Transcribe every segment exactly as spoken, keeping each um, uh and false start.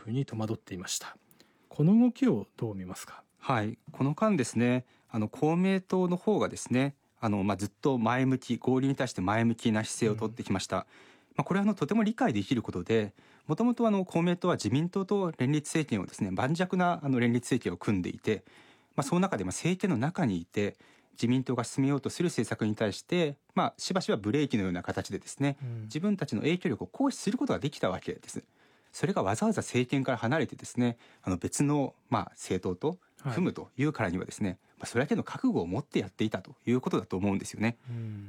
ふうに戸惑っていました。この動きをどう見ますか？ はい、この間ですね、あの公明党の方がですね、あの、まあ、ずっと前向き、合流に対して前向きな姿勢を取ってきました。うん、まあ、これはあのとても理解できることで、もともとあの公明党は自民党と連立政権をですね、盤石なあの連立政権を組んでいて、まあ、その中でまあ政権の中にいて、自民党が進めようとする政策に対して、まあ、しばしばブレーキのような形でですね、うん、自分たちの影響力を行使することができたわけです。それがわざわざ政権から離れてですね、あの別のまあ政党と組むというからにはですね、はい、まあ、それだけの覚悟を持ってやっていたということだと思うんですよね。うん、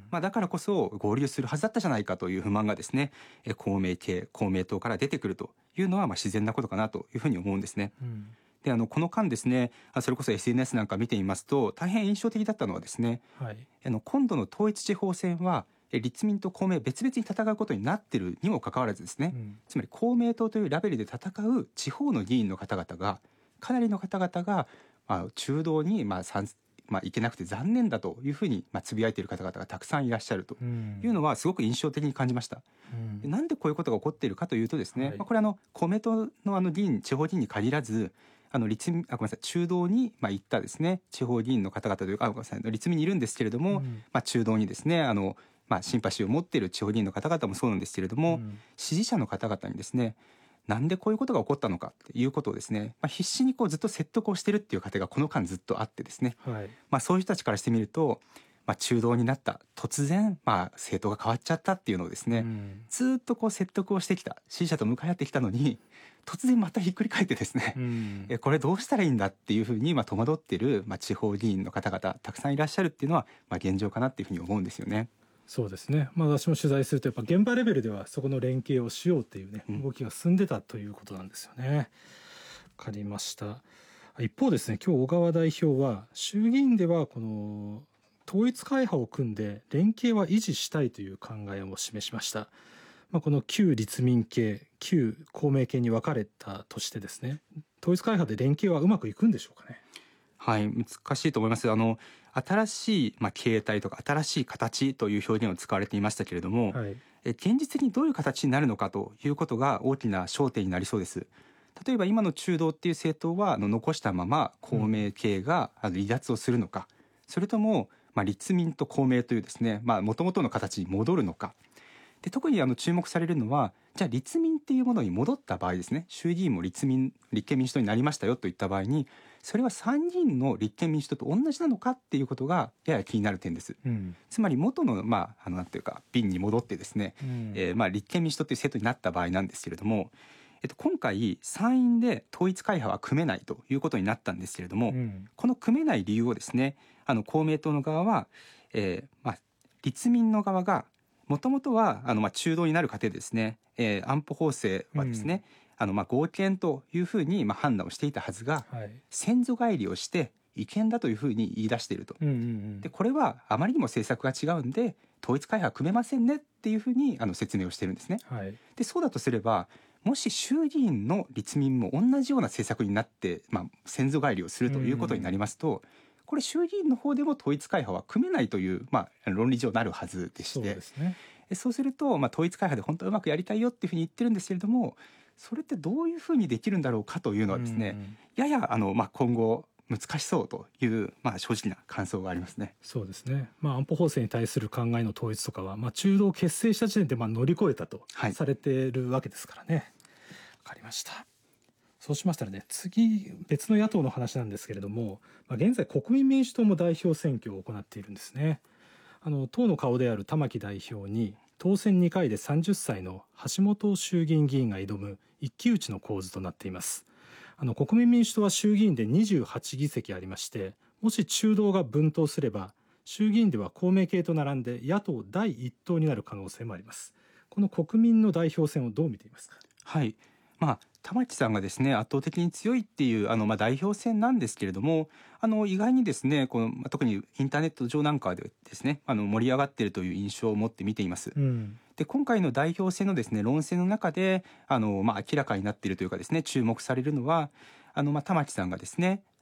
まあ、だからこそ合流するはずだったじゃないかという不満がですね、公明系、公明党から出てくるというのはまあ自然なことかなというふうに思うんですね。うん、であのこの間ですね、それこそ エスエヌエス なんか見てみますと大変印象的だったのはですね、はい、あの今度の統一地方選は立民と公明別々に戦うことになっているにもかかわらずですね、うん、つまり公明党というラベルで戦う地方の議員の方々がかなりの方々が、まあ、中道にまあ参まあ、いけなくて残念だというふうにまあつぶやいている方々がたくさんいらっしゃるというのはすごく印象的に感じました。うん、なんでこういうことが起こっているかというとですね、はい、まあ、これはあの公明党のあの議員地方議員に限らずあの立民あごめんなさい中道にまあ行ったですね地方議員の方々というかあごめんなさい立民にいるんですけれども、うん、まあ、中道にですねあのまあシンパシーを持っている地方議員の方々もそうなんですけれども、うん、支持者の方々にですねなんでこういうことが起こったのかっていうことをですね、まあ、必死にこうずっと説得をしているっていう過程がこの間ずっとあってですね、はい、まあ、そういう人たちからしてみると、まあ、中道になった突然、まあ、政党が変わっちゃったっていうのをですね、うん、ずっとこう説得をしてきた支持者と向かい合ってきたのに突然またひっくり返ってですね、うん、えこれどうしたらいいんだっていうふうにまあ戸惑っている、まあ、地方議員の方々たくさんいらっしゃるっていうのは、まあ、現状かなっていうふうに思うんですよね。 そうですね、まあ、私も取材するとやっぱ現場レベルではそこの連携をしようというね、うん、動きが進んでたということなんですよね。わかりました。一方ですね、今日小川代表は衆議院ではこの統一会派を組んで連携は維持したいという考えを示しました。まあ、この旧立民系旧公明系に分かれたとしてですね、統一会派で連携はうまくいくんでしょうかね。 はい、難しいと思います。あの新しい、まあ、形態とか新しい形という表現を使われていましたけれども、はい、え現実にどういう形になるのかということが大きな焦点になりそうです。例えば今の中道っていう政党はあの残したまま公明系が離脱をするのか、うん、それとも、まあ、立民と公明というですねもともとの形に戻るのかで、特にあの注目されるのはじゃあ立民っていうものに戻った場合ですね、衆議院も立民立憲民主党になりましたよといった場合にそれは参議院の立憲民主党と同じなのかっていうことがやや気になる点です。うん、つまり元のまああのなんていうか瓶に戻ってですね、うん、えー、まあ立憲民主党という政党になった場合なんですけれども、えっと、今回参院で統一会派は組めないということになったんですけれども、うん、この組めない理由をですねあの公明党の側は、えーまあ、立民の側がもともとはあのまあ中道になる過程でですね、えー、安保法制はですね、うん、あのまあ合憲というふうにまあ判断をしていたはずが、はい、先祖返りをして違憲だというふうに言い出していると、うんうんうん、でこれはあまりにも政策が違うんで統一会派は組めませんねっていうふうにあの説明をしてるんですね、はい、でそうだとすればもし衆議院の立民も同じような政策になって、まあ、先祖返りをするということになりますと、うんうん、これ衆議院の方でも統一会派は組めないという、まあ、論理上なるはずでして、そうですね、そうすると、まあ、統一会派で本当はうまくやりたいよっていうふうに言ってるんですけれども、それってどういうふうにできるんだろうかというのはですね、うんうん、ややあの、まあ、今後難しそうという、まあ、正直な感想がありますね。 そうですね、まあ、安保法制に対する考えの統一とかは、まあ、中道を結成した時点でまあ乗り越えたとされているわけですからね。はい、わかりました。そうしましたらね、次別の野党の話なんですけれども、まあ、現在国民民主党も代表選挙を行っているんですね。あの党の顔である玉木代表に当選にかいでさんじゅっさいの橋本衆議院議員が挑む一騎打ちの構図となっています。あの国民民主党は衆議院でにじゅうはちぎせきありまして、もし中道が分党すれば衆議院では公明系と並んで野党だいいっ党になる可能性もあります。この国民の代表選をどう見ていますか。 はい、まあ、玉木さんがですね圧倒的に強いっていうあの、まあ、代表選なんですけれども、あの意外にですねこの、まあ、特にインターネット上なんかでですねあの盛り上がっているという印象を持って見ています。うん、で今回の代表選のですね論戦の中であの、まあ、明らかになっているというかですね注目されるのはあの、まあ、玉木さんがですね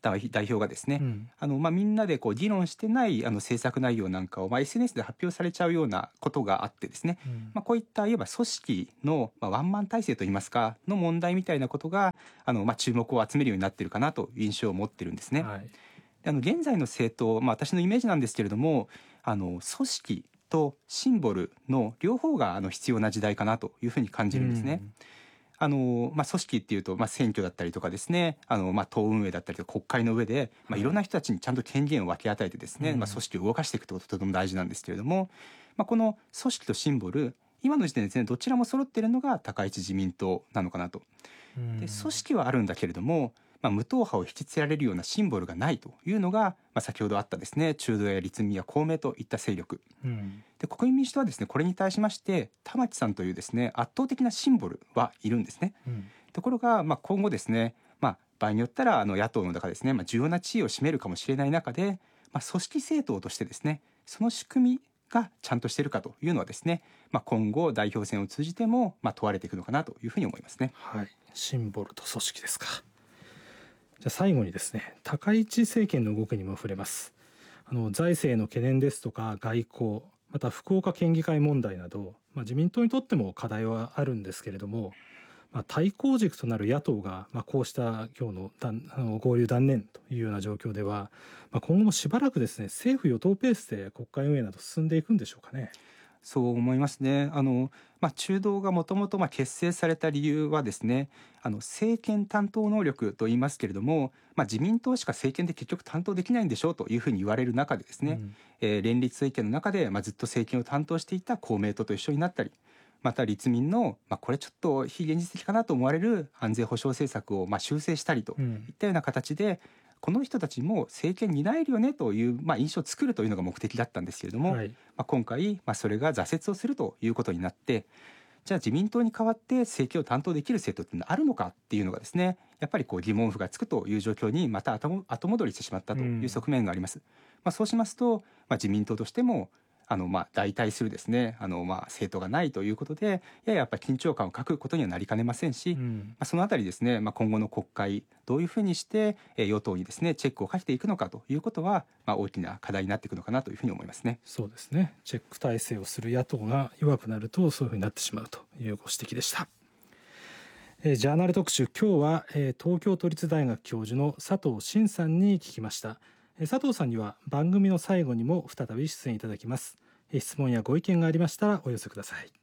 代表がですね、 うん、 あのまあ、みんなでこう議論してないあの政策内容なんかを、まあ、エスエヌエス で発表されちゃうようなことがあってですね、 うん、 まあ、こういったいわば組織の、まあ、ワンマン体制といいますかの問題みたいなことがあの、まあ、注目を集めるようになっているかなという印象を持ってるんですね。 はい、 あの現在の政党、まあ、私のイメージなんですけれども、あの組織とシンボルの両方があの必要な時代かなというふうに感じるんですね。 うん、 あのまあ、組織っていうと、まあ、選挙だったりとかですね、あの、まあ、党運営だったりとか国会の上で、まあ、いろんな人たちにちゃんと権限を分け与えてですね、 うん、 まあ、組織を動かしていくってこととても大事なんですけれども、まあ、この組織とシンボル今の時点でですねどちらも揃っているのが高市自民党なのかなと。 うん、 で組織はあるんだけれども、まあ、無党派を引きつけられるようなシンボルがないというのが、まあ、先ほどあったですね中道や立民や公明といった勢力うんで、国民民主党はですねこれに対しまして玉木さんというですね圧倒的なシンボルはいるんですね。 うん、 ところが、まあ、今後ですね、まあ、場合によったらあの野党の中ですね、まあ、重要な地位を占めるかもしれない中で、まあ、組織政党としてですねその仕組みがちゃんとしているかというのはですね、まあ、今後代表選を通じても、まあ、問われていくのかなというふうに思いますね。 はい、シンボルと組織ですか。じゃあ最後にですね高市政権の動きにも触れます。あの財政の懸念ですとか外交、また福岡県議会問題など、まあ、自民党にとっても課題はあるんですけれども、まあ、対抗軸となる野党が、まあ、こうした今日の断あの合流断念というような状況では、まあ、今後もしばらくですね政府与党ペースで国会運営など進んでいくんでしょうかね。 そう思いますね。あの、まあ、中道がもともと結成された理由はですね、あの政権担当能力と言いますけれども、まあ、自民党しか政権で結局担当できないんでしょうというふうに言われる中でですね、 うんえー連立政権の中で、まあ、ずっと政権を担当していた公明党と一緒になったり、また立民の、まあ、これちょっと非現実的かなと思われる安全保障政策をまあ修正したりといったような形で、この人たちも政権担えるよねという、まあ、印象を作るというのが目的だったんですけれども、 はい、 まあ、今回、まあ、それが挫折をするということになって、じゃあ自民党に代わって政権を担当できる政党っていうのはあるのかっていうのがですね、やっぱりこう疑問符がつくという状況にまた後後戻りしてしまったという側面があります。まあ、そうしますと、まあ、自民党としてもあのまあ代替するですねあのまあ政党がないということで、やややっぱり緊張感を欠くことにはなりかねませんし、 うんまあ、そのあたりですね、まあ、今後の国会どういうふうにしてえー与党にですねチェックをかけていくのかということは、まあ、大きな課題になっていくのかなというふうに思いますね。 そうですね。チェック体制をする野党が弱くなるとそういうふうになってしまうというご指摘でした。えージャーナル特集、今日は、えー東京都立大学教授の佐藤真さんに聞きました。えー佐藤さんには番組の最後にも再び出演いただきます。えー質問やご意見がありましたらお寄せください。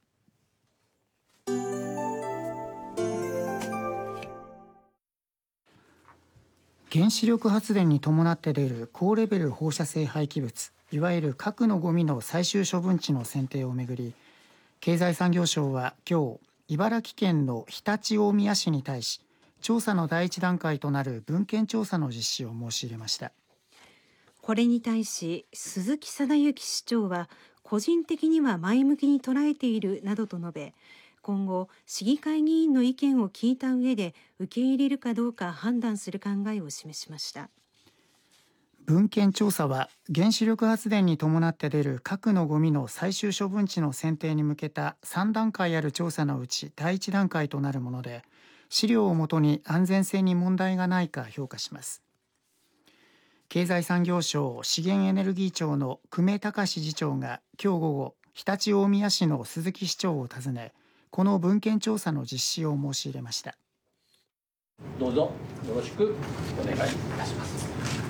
原子力発電に伴って出る高レベル放射性廃棄物、いわゆる核のゴミの最終処分地の選定をめぐり、経済産業省は今日茨城県の常陸大宮市に対し調査の第一段階となる文献調査の実施を申し入れました。 これに対し鈴木貞之市長は、個人的には前向きに捉えているなどと述べ、今後市議会議員の意見を聞いた上で受け入れるかどうか判断する考えを示しました。 文献調査は原子力発電に伴って出る核のゴミの最終処分地の選定に向けたさん段階ある調査のうち第一段階となるもので、資料をもとに安全性に問題がないか評価します。経済産業省資源エネルギー庁の久米隆次長が今日午後常陸大宮市の鈴木市長を訪ね、この文献調査の実施を申し入れました。 どうぞよろしくお願いいたします。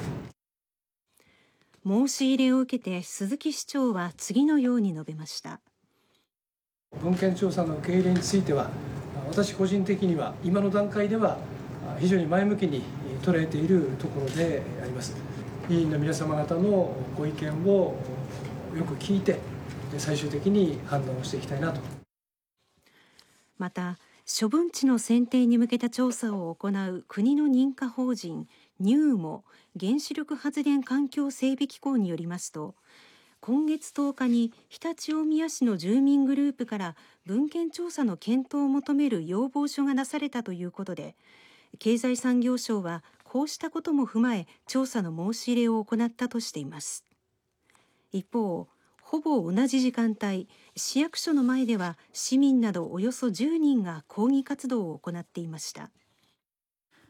申し入れを受けて鈴木市長は次のように述べました。 文献調査の受け入れについては、私個人的には今の段階では非常に前向きに捉えているところであります。委員の皆様方のご意見をよく聞いて最終的に判断をしていきたいなと。 また処分地の選定に向けた調査を行う国の認可法人ニューモ原子力発電環境整備機構によりますと、今月とおかに常陸大宮市の住民グループから文献調査の検討を求める要望書が出されたということで、経済産業省はこうしたことも踏まえ調査の申し入れを行ったとしています。一方、ほぼ同じ時間帯、市役所の前では市民などおよそじゅうにんが抗議活動を行っていました。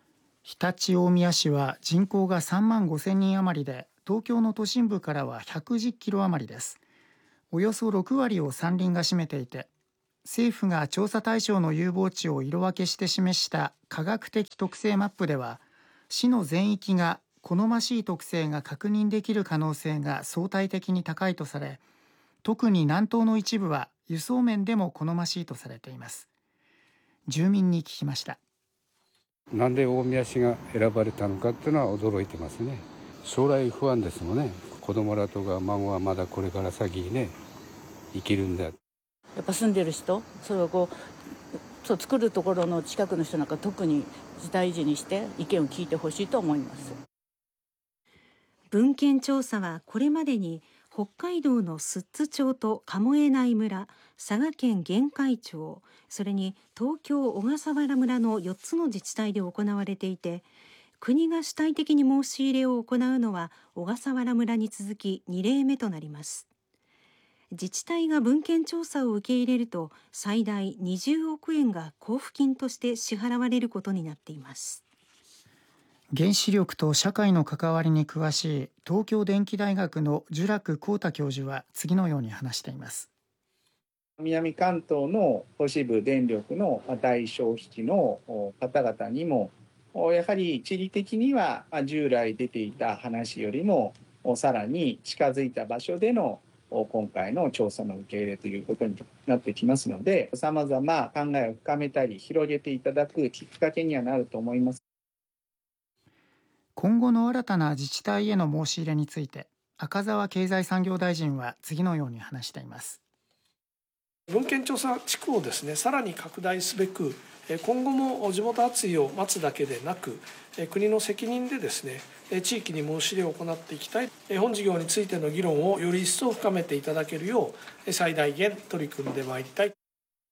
常陸大宮市は人口がさんまんごせんにん余りで、東京の都心部からはひゃくじゅっキロ余りです。およそろくわりを山林が占めていて、政府が調査対象の有望地を色分けして示した科学的特性マップでは、市の全域が好ましい特性が確認できる可能性が相対的に高いとされ、特に南東の一部は輸送面でも好ましいとされています。住民に聞きました。 なんで大宮市が選ばれたのかっていうのは驚いてますね。将来不安ですもんね。子供らとか孫はまだこれから先ね生きるんだ。やっぱ住んでる人、それをこうそう作るところの近くの人なんか特に大事にして意見を聞いてほしいと思います。 文献調査はこれまでに北海道の寿都町と鴨江内村、佐賀県玄海町、それに東京小笠原村のよっつの自治体で行われていて、国が主体的に申し入れを行うのは小笠原村に続きにれいめとなります。自治体が文献調査を受け入れると最大にじゅうおくえんが交付金として支払われることになっています。 原子力と社会の関わりに詳しい東京電機大学の聚楽光太教授は次のように話しています。 南関東の都市部電力の大消費地の方々にもやはり地理的には従来出ていた話よりもさらに近づいた場所での今回の調査の受け入れということになってきますので、さまざま考えを深めたり広げていただくきっかけにはなると思います。 今後の新たな自治体への申し入れについて、赤澤経済産業大臣は次のように話しています。 文献調査地区をですね、さらに拡大すべく、今後も地元発意を待つだけでなく、国の責任でですね、地域に申し入れを行っていきたい。本事業についての議論をより一層深めていただけるよう、最大限取り組んでまいりたい。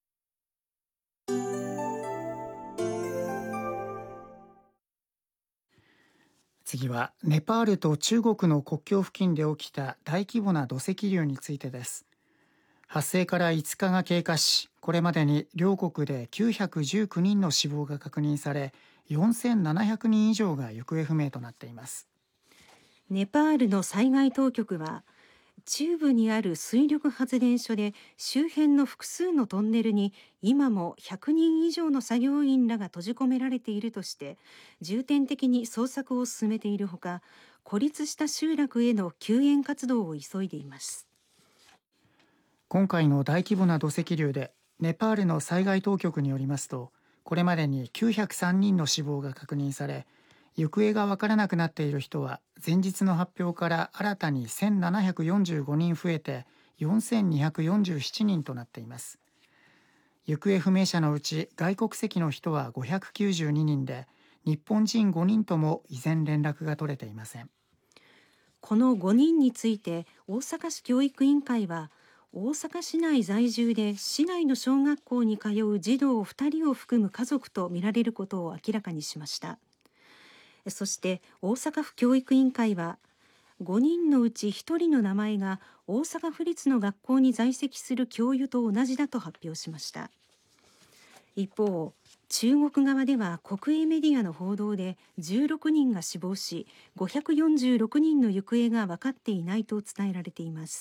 次はネパールと中国の国境付近で起きた大規模な土石流についてです。発生からいつかが経過し、これまでに両国できゅうひゃくじゅうきゅうにんの死亡が確認され、よんせんななひゃくにん以上が行方不明となっています。 ネパールの災害当局は、中部にある水力発電所で周辺の複数のトンネルに今もひゃくにん以上の作業員らが閉じ込められているとして重点的に捜索を進めているほか、孤立した集落への救援活動を急いでいます。 今回の大規模な土石流でネパールの災害当局によりますと、これまでにきゅうひゃくさんにんの死亡が確認され、行方が分からなくなっている人は前日の発表から新たにせんななひゃくよんじゅうごにん増えてよんせんにひゃくよんじゅうななにんとなっています。行方不明者のうち外国籍の人はごひゃくきゅうじゅうににんで、日本人ごにんとも依然連絡が取れていません。 このごにんについて大阪市教育委員会は、大阪市内在住で市内の小学校に通う児童ふたりを含む家族とみられることを明らかにしました。そして大阪府教育委員会は、ごにんのうちひとりの名前が大阪府立の学校に在籍する教諭と同じだと発表しました。一方、中国側では国営メディアの報道でじゅうろくにんが死亡し、ごひゃくよんじゅうろくにんの行方が分かっていないと伝えられています。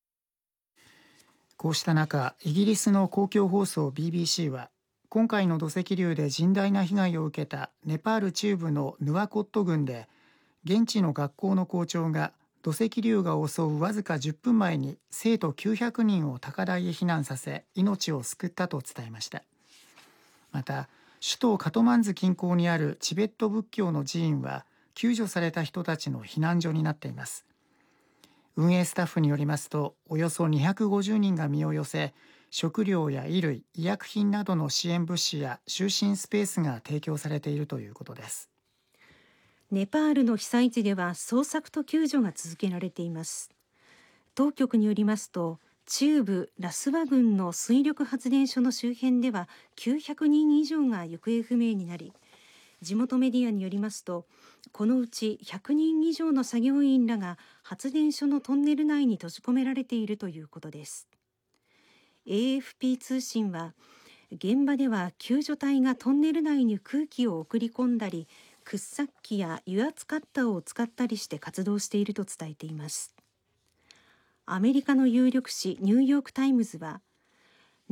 こうした中、イギリスの公共放送 ビービーシー は、今回の土石流で甚大な被害を受けたネパール中部のヌワコット郡で、現地の学校の校長が土石流が襲うわずかじゅっぷんまえに生徒きゅうひゃくにんを高台へ避難させ、命を救ったと伝えました。また、首都カトマンズ近郊にあるチベット仏教の寺院は救助された人たちの避難所になっています。運営スタッフによりますと、およそにひゃくごじゅうにんが身を寄せ、食料や衣類、医薬品などの支援物資や就寝スペースが提供されているということです。 ネパールの被災地では捜索と救助が続けられています。当局によりますと、中部ラスワ郡の水力発電所の周辺ではきゅうひゃくにん以上が行方不明になり、地元メディアによりますと、このうちひゃくにん以上の作業員らが発電所のトンネル内に閉じ込められているということです。エーエフピー 通信は、現場では救助隊がトンネル内に空気を送り込んだり、 掘削機や油圧カッターを使ったりして活動していると伝えています。アメリカの有力紙ニューヨークタイムズは